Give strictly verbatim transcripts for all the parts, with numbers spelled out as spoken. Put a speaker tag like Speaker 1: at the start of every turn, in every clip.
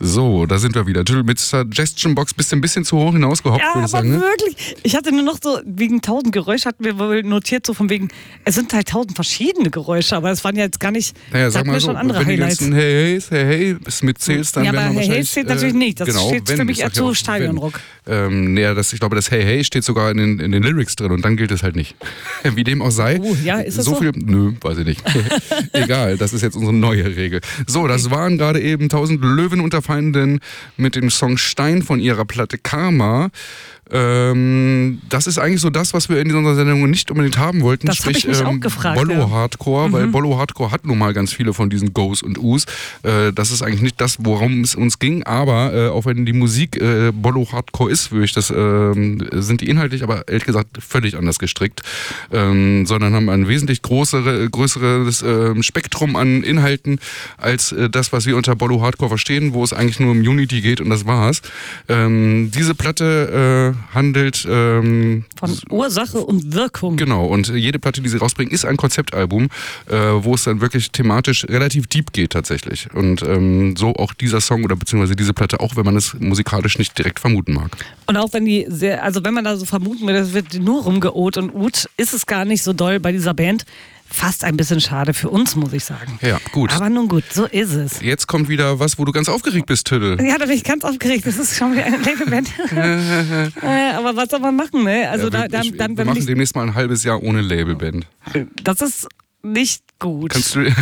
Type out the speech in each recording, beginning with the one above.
Speaker 1: So, da sind wir wieder. Mit Suggestion Box bist du ein bisschen zu hoch hinausgehoppt,
Speaker 2: ja,
Speaker 1: würde ich
Speaker 2: aber
Speaker 1: sagen. Ne?
Speaker 2: Wirklich. Ich hatte nur noch so, wegen tausend Geräusche hatten wir wohl notiert, so von wegen, es sind halt tausend verschiedene Geräusche, aber es waren ja jetzt gar nicht,
Speaker 1: naja, sag mal so,
Speaker 2: schon andere
Speaker 1: wenn
Speaker 2: Highlights.
Speaker 1: du jetzt ein Hey Hey Hey Hey mitzählst, dann
Speaker 2: ja,
Speaker 1: wären
Speaker 2: aber
Speaker 1: wir
Speaker 2: Hey Hey
Speaker 1: wahrscheinlich...
Speaker 2: zählt natürlich nicht, das
Speaker 1: genau,
Speaker 2: steht
Speaker 1: wenn,
Speaker 2: für mich eher
Speaker 1: sag ja
Speaker 2: zu
Speaker 1: auch,
Speaker 2: Stadionrock.
Speaker 1: Ähm, ja, das, ich glaube, das Hey Hey steht sogar in den, in den Lyrics drin und dann gilt es halt nicht. Wie dem auch sei.
Speaker 2: Oh, ja, ist das so?
Speaker 1: so viel, nö, weiß ich nicht. Egal, das ist jetzt unsere neue Regel. So, das waren gerade eben tausend Löwen unter Feinden mit dem Song Stein von ihrer Platte Karma. Ähm, das ist eigentlich so das, was wir in dieser Sendung nicht unbedingt haben wollten.
Speaker 2: Das habe ich mich
Speaker 1: ähm,
Speaker 2: auch gefragt.
Speaker 1: Bollo
Speaker 2: ja.
Speaker 1: Hardcore,
Speaker 2: Mhm.
Speaker 1: weil Bollo Hardcore hat nun mal ganz viele von diesen Go's und U's. Äh, das ist eigentlich nicht das, worum es uns ging, aber äh, auch wenn die Musik äh, Bollo Hardcore ist, würde ich das, äh, sind die inhaltlich aber ehrlich gesagt völlig anders gestrickt, ähm, sondern haben ein wesentlich größere, größeres äh, Spektrum an Inhalten als äh, das, was wir unter Bollo Hardcore verstehen, wo es eigentlich nur um Unity geht und das war's. Ähm, diese Platte äh, handelt ähm,
Speaker 2: von Ursache und Wirkung.
Speaker 1: Genau, und jede Platte, die sie rausbringen, ist ein Konzeptalbum, äh, wo es dann wirklich thematisch relativ deep geht tatsächlich. Und ähm, so auch dieser Song oder beziehungsweise diese Platte, auch wenn man es musikalisch nicht direkt vermuten mag.
Speaker 2: Und auch wenn die sehr, also wenn man da so vermuten will, das wird nur rumgeoht und ut, ist es gar nicht so doll bei dieser Band. Fast ein bisschen schade für uns, muss ich sagen.
Speaker 1: Ja, gut.
Speaker 2: Aber nun gut, so ist es.
Speaker 1: Jetzt kommt wieder was, wo du ganz aufgeregt bist, Tüdel.
Speaker 2: Ja, da bin ich ganz aufgeregt. Das ist schon wieder eine Labelband. äh, aber was soll man machen, ne? Also
Speaker 1: ja,
Speaker 2: da, dann,
Speaker 1: ich,
Speaker 2: dann,
Speaker 1: wir machen demnächst mal ein halbes Jahr ohne Labelband.
Speaker 2: Das ist nicht gut.
Speaker 1: Kannst du...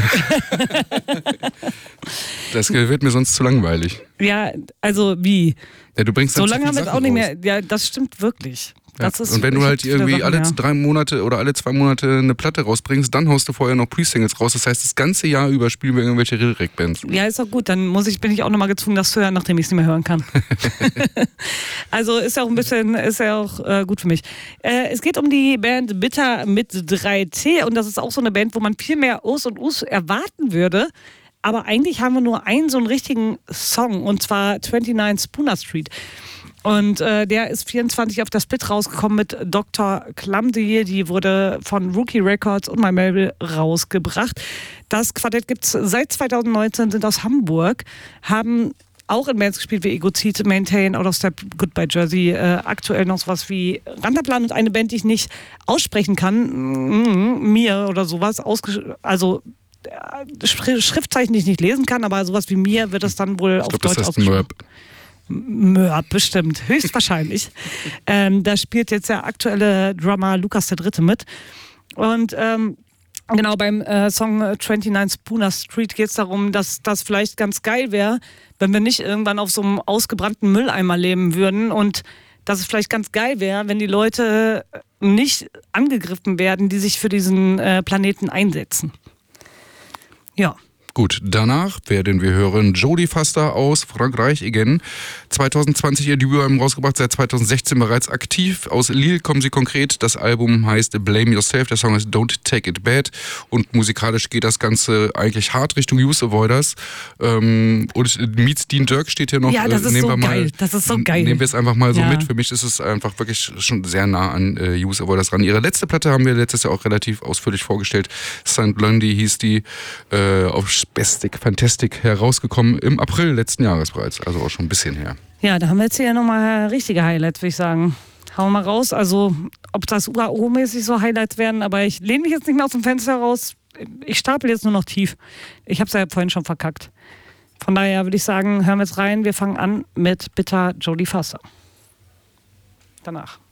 Speaker 1: Das wird mir sonst zu langweilig.
Speaker 2: Ja, also wie?
Speaker 1: Ja, du bringst dann
Speaker 2: so lange haben wir es auch nicht
Speaker 1: raus.
Speaker 2: mehr. Ja, das stimmt wirklich.
Speaker 1: Ja.
Speaker 2: Das ist,
Speaker 1: und wenn du halt irgendwie
Speaker 2: Sachen,
Speaker 1: alle
Speaker 2: ja.
Speaker 1: drei Monate oder alle zwei Monate eine Platte rausbringst, dann haust du vorher noch Pre-Singles raus. Das heißt, das ganze Jahr über spielen wir irgendwelche Lyric-Bands.
Speaker 2: Ja, ist auch gut. Dann muss ich, bin ich auch nochmal gezwungen, das zu hören, nachdem ich es nicht mehr hören kann. Also ist ja auch ein bisschen, ist ja auch äh, gut für mich. Äh, es geht um die Band Bitter mit drei T und das ist auch so eine Band, wo man viel mehr O's und U's erwarten würde. Aber eigentlich haben wir nur einen so einen richtigen Song und zwar neunundzwanzig Spooner Street. Und äh, der ist vierundzwanzig auf der Split rausgekommen mit Doktor Clumsy. Die wurde von Rookie Records und My Label rausgebracht. Das Quartett gibt es seit zweitausendneunzehn, sind aus Hamburg, haben auch in Bands gespielt wie Egozid, Maintain, Out of Step, Goodbye Jersey, äh, aktuell noch sowas wie Randerplan und eine Band, die ich nicht aussprechen kann, mm, mir oder sowas, ausgesch- also äh, Schriftzeichen, die ich nicht lesen kann, aber sowas wie mir wird es dann wohl
Speaker 1: ich
Speaker 2: auf
Speaker 1: glaub,
Speaker 2: Deutsch
Speaker 1: das heißt
Speaker 2: ausgesprochen.
Speaker 1: Mörb.
Speaker 2: Mörb, bestimmt, höchstwahrscheinlich. ähm, da spielt jetzt der aktuelle Drummer Lukas der Dritte mit. Und ähm, genau beim äh, Song neunundzwanzig Spooner Street geht es darum, dass das vielleicht ganz geil wäre, wenn wir nicht irgendwann auf so einem ausgebrannten Mülleimer leben würden und dass es vielleicht ganz geil wäre, wenn die Leute nicht angegriffen werden, die sich für diesen äh, Planeten einsetzen. Ja.
Speaker 1: Gut, danach werden wir hören Jodie Foster aus Frankreich, again. zwanzig zwanzig ihr Debütalbum rausgebracht, seit zwanzig sechzehn bereits aktiv. Aus Lille kommen sie konkret. Das Album heißt Blame Yourself, der Song heißt Don't Take It Bad. Und musikalisch geht das Ganze eigentlich hart Richtung Use Avoiders. Ähm, und Meets Dean Dirk steht hier noch.
Speaker 2: Ja, das ist
Speaker 1: nehmen
Speaker 2: so
Speaker 1: wir mal,
Speaker 2: geil. Das ist so geil.
Speaker 1: Nehmen wir es einfach mal so
Speaker 2: ja.
Speaker 1: mit. Für mich ist es einfach wirklich schon sehr nah an äh, Use Avoiders ran. Ihre letzte Platte haben wir letztes Jahr auch relativ ausführlich vorgestellt. Saint Blondie hieß die, äh, auf Spastic Fantastic herausgekommen im April letzten Jahres bereits, also auch schon ein bisschen her.
Speaker 2: Ja, da haben wir jetzt hier nochmal richtige Highlights, würde ich sagen. Hauen wir mal raus, also ob das U A O-mäßig so Highlights werden, aber ich lehne mich jetzt nicht mehr aus dem Fenster raus. Ich stapel jetzt nur noch tief. Ich habe es ja vorhin schon verkackt. Von daher würde ich sagen, hören wir jetzt rein. Wir fangen an mit Bitter Jodie Foster. Danach.